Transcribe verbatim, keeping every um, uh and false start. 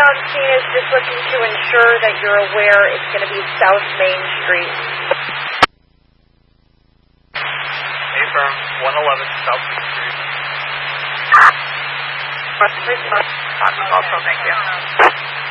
on scene is just looking to ensure that you're aware it's going to be South Main Street. Affirm, one eleven South Main Street. West Street, Copy, also, thank you.